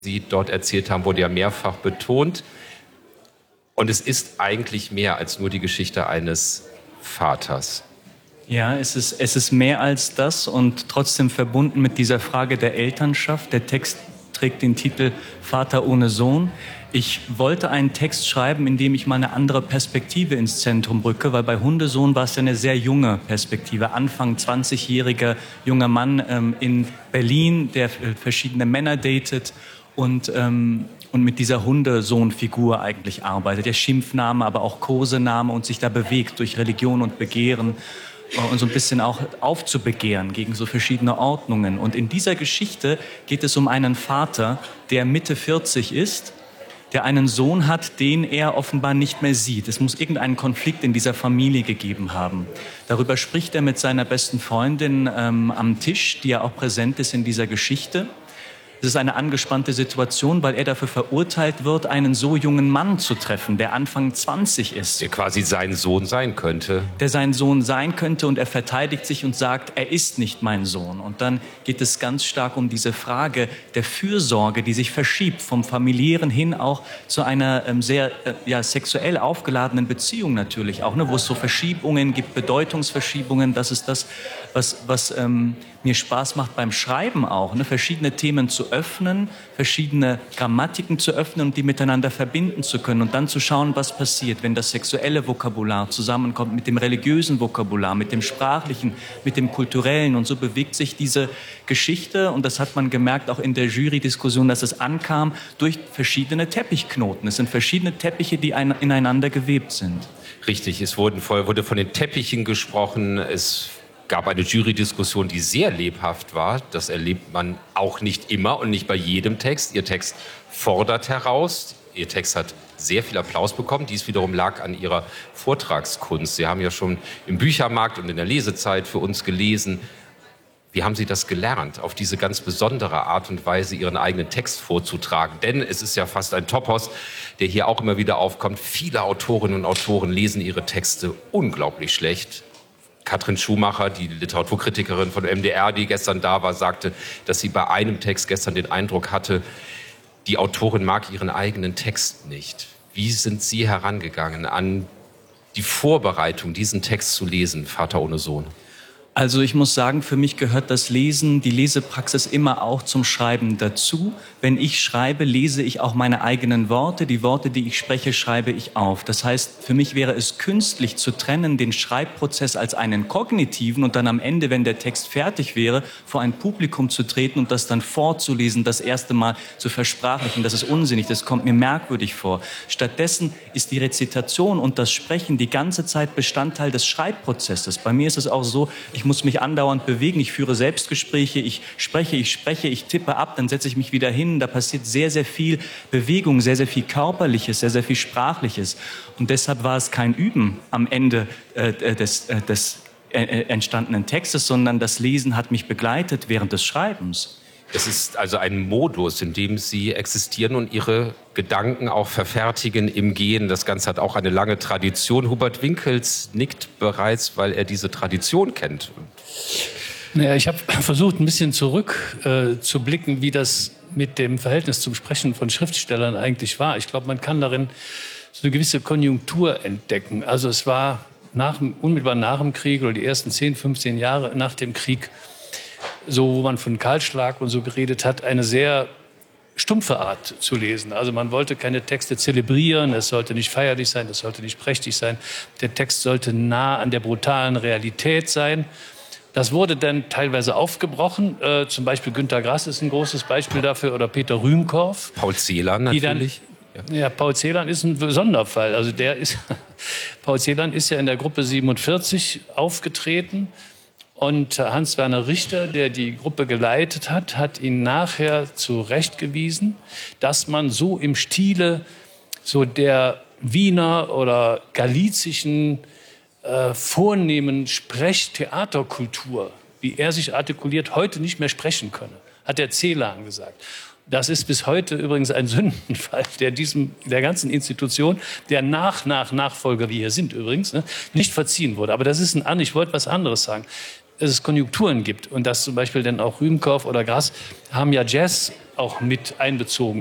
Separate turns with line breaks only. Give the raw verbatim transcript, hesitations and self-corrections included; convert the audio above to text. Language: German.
Sie dort erzählt haben, wurde ja mehrfach betont. Und es ist eigentlich mehr als nur die Geschichte eines Vaters.
Ja, es ist, es ist mehr als das und trotzdem verbunden mit dieser Frage der Elternschaft. Der Text trägt den Titel Vater ohne Sohn. Ich wollte einen Text schreiben, in dem ich mal eine andere Perspektive ins Zentrum rücke, weil bei Hundesohn war es ja eine sehr junge Perspektive. Anfang zwanzigjähriger junger Mann ähm, in Berlin, der verschiedene Männer datet und, ähm, und mit dieser Hundesohn-Figur eigentlich arbeitet. Der Schimpfname, aber auch Kosename und sich da bewegt durch Religion und Begehren. Und so ein bisschen auch aufzubegehren gegen so verschiedene Ordnungen. Und in dieser Geschichte geht es um einen Vater, der Mitte vierzig ist, der einen Sohn hat, den er offenbar nicht mehr sieht. Es muss irgendeinen Konflikt in dieser Familie gegeben haben. Darüber spricht er mit seiner besten Freundin ähm, am Tisch, die ja auch präsent ist in dieser Geschichte. Es ist eine angespannte Situation, weil er dafür verurteilt wird, einen so jungen Mann zu treffen, der Anfang zwanzig ist.
Der quasi sein Sohn sein könnte.
Der sein Sohn sein könnte und er verteidigt sich und sagt, er ist nicht mein Sohn. Und dann geht es ganz stark um diese Frage der Fürsorge, die sich verschiebt vom Familiären hin auch zu einer ähm, sehr äh, ja, sexuell aufgeladenen Beziehung natürlich auch, ne, wo es so Verschiebungen gibt, Bedeutungsverschiebungen. Das ist das, was, was ähm, mir Spaß macht beim Schreiben auch, ne, verschiedene Themen zu öffnen, verschiedene Grammatiken zu öffnen und die miteinander verbinden zu können und dann zu schauen, was passiert, wenn das sexuelle Vokabular zusammenkommt mit dem religiösen Vokabular, mit dem sprachlichen, mit dem kulturellen. Und so bewegt sich diese Geschichte, und das hat man gemerkt auch in der Jury-Diskussion, dass es ankam, durch verschiedene Teppichknoten. Es sind verschiedene Teppiche, die ein, ineinander gewebt sind.
Richtig, es wurden, wurde von den Teppichen gesprochen, es gab eine Jury-Diskussion, die sehr lebhaft war. Das erlebt man auch nicht immer und nicht bei jedem Text. Ihr Text fordert heraus. Ihr Text hat sehr viel Applaus bekommen. Dies wiederum lag an Ihrer Vortragskunst. Sie haben ja schon im Büchermarkt und in der Lesezeit für uns gelesen. Wie haben Sie das gelernt, auf diese ganz besondere Art und Weise Ihren eigenen Text vorzutragen? Denn es ist ja fast ein Topos, der hier auch immer wieder aufkommt. Viele Autorinnen und Autoren lesen ihre Texte unglaublich schlecht. Katrin Schumacher, die Literaturkritikerin von M D R, die gestern da war, sagte, dass sie bei einem Text gestern den Eindruck hatte, die Autorin mag ihren eigenen Text nicht. Wie sind Sie herangegangen an die Vorbereitung, diesen Text zu lesen, Vater ohne Sohn?
Also ich muss sagen, für mich gehört das Lesen, die Lesepraxis immer auch zum Schreiben dazu. Wenn ich schreibe, lese ich auch meine eigenen Worte. Die Worte, die ich spreche, schreibe ich auf. Das heißt, für mich wäre es künstlich zu trennen, den Schreibprozess als einen kognitiven und dann am Ende, wenn der Text fertig wäre, vor ein Publikum zu treten und das dann vorzulesen, das erste Mal zu versprachlichen. Das ist unsinnig, das kommt mir merkwürdig vor. Stattdessen ist die Rezitation und das Sprechen die ganze Zeit Bestandteil des Schreibprozesses. Bei mir ist es auch so, ich muss mich andauernd bewegen, ich führe Selbstgespräche, ich spreche, ich spreche, ich tippe ab, dann setze ich mich wieder hin. Da passiert sehr, sehr viel Bewegung, sehr, sehr viel Körperliches, sehr, sehr viel Sprachliches. Und deshalb war es kein Üben am Ende äh, des, äh, des äh, entstandenen Textes, sondern das Lesen hat mich begleitet während des Schreibens.
Es ist also ein Modus, in dem Sie existieren und Ihre Gedanken auch verfertigen im Gehen. Das Ganze hat auch eine lange Tradition. Hubert Winkels nickt bereits, weil er diese Tradition kennt.
Naja, ich habe versucht, ein bisschen zurück äh, zu blicken, wie das mit dem Verhältnis zum Sprechen von Schriftstellern eigentlich war. Ich glaube, man kann darin so eine gewisse Konjunktur entdecken. Also es war nach, unmittelbar nach dem Krieg oder die ersten zehn, fünfzehn Jahre nach dem Krieg, so wo man von Kahlschlag und so geredet hat, eine sehr stumpfe Art zu lesen. Also man wollte keine Texte zelebrieren, es sollte nicht feierlich sein, es sollte nicht prächtig sein. Der Text sollte nah an der brutalen Realität sein. Das wurde dann teilweise aufgebrochen. Äh, zum Beispiel Günter Grass ist ein großes Beispiel dafür oder Peter Rühmkorff.
Paul Celan natürlich.
Dann, ja. ja, Paul Celan ist ein Sonderfall. Also der ist, Paul Celan ist ja in der Gruppe siebenundvierzig aufgetreten. Und Hans-Werner Richter, der die Gruppe geleitet hat, hat ihn nachher zurechtgewiesen, dass man so im Stile so der Wiener oder galizischen äh, vornehmen Sprechtheaterkultur, wie er sich artikuliert, heute nicht mehr sprechen könne, hat der Celan gesagt. Das ist bis heute übrigens ein Sündenfall, der diesem, der ganzen Institution, der nach, nach, Nachfolger, wie hier sind übrigens, ne, nicht verziehen wurde. Aber das ist ein, ich wollte was anderes sagen. es Konjunkturen gibt und dass zum Beispiel dann auch Rühmkorff oder Grass haben ja Jazz auch mit einbezogen